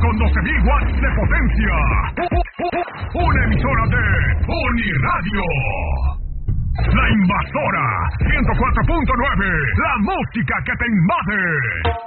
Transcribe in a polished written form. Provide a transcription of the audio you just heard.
con 12.000 watts de potencia. Una emisora de Uniradio. La Invasora 104.9, la música que te invade.